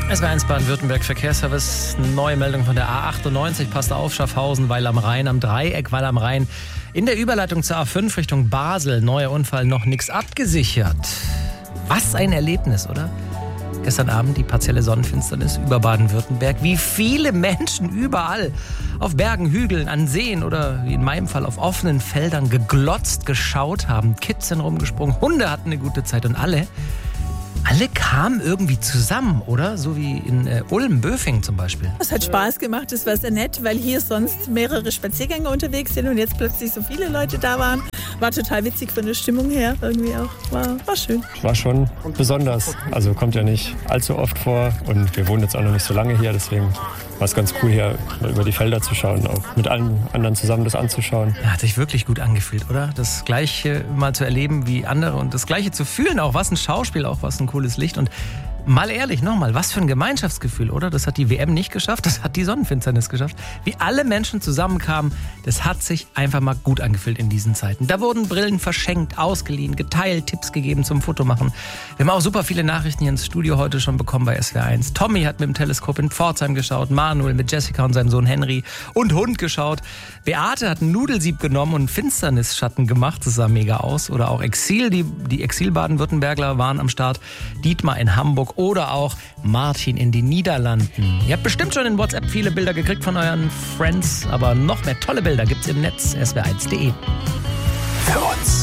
SWR1 Baden-Württemberg Verkehrsservice, neue Meldung von der A98, passt auf, Schaffhausen, Weil am Rhein, am Dreieck, Weil am Rhein. In der Überleitung zur A5 Richtung Basel, neuer Unfall, noch nichts abgesichert. Was ein Erlebnis, oder? Gestern Abend die partielle Sonnenfinsternis über Baden-Württemberg. Wie viele Menschen überall auf Bergen, Hügeln, an Seen oder wie in meinem Fall auf offenen Feldern geglotzt, geschaut haben. Kids sind rumgesprungen, Hunde hatten eine gute Zeit und alle kamen irgendwie zusammen, oder? So wie in Ulm-Böfing zum Beispiel. Es hat Spaß gemacht, es war sehr nett, weil hier sonst mehrere Spaziergänger unterwegs sind und jetzt plötzlich so viele Leute da waren. War total witzig von der Stimmung her irgendwie auch. War schön. War schon besonders. Also kommt ja nicht allzu oft vor und wir wohnen jetzt auch noch nicht so lange hier, deswegen war es ganz cool, hier über die Felder zu schauen, auch mit allen anderen zusammen das anzuschauen. Ja, hat sich wirklich gut angefühlt, oder? Das Gleiche mal zu erleben wie andere und das Gleiche zu fühlen, auch was ein Schauspiel, auch was ein cooles Licht. Und mal ehrlich, nochmal, was für ein Gemeinschaftsgefühl, oder? Das hat die WM nicht geschafft, das hat die Sonnenfinsternis geschafft. Wie alle Menschen zusammenkamen, das hat sich einfach mal gut angefühlt in diesen Zeiten. Da wurden Brillen verschenkt, ausgeliehen, geteilt, Tipps gegeben zum Fotomachen. Wir haben auch super viele Nachrichten hier ins Studio heute schon bekommen bei SWR1. Tommy hat mit dem Teleskop in Pforzheim geschaut, Manuel mit Jessica und seinem Sohn Henry und Hund geschaut. Beate hat ein Nudelsieb genommen und Finsternisschatten gemacht, das sah mega aus. Oder auch Exil, die Exil-Baden-Württembergler waren am Start. Dietmar in Hamburg oder auch Martin in den Niederlanden. Ihr habt bestimmt schon in WhatsApp viele Bilder gekriegt von euren Friends, aber noch mehr tolle Bilder gibt's im Netz, swr1.de. Für uns.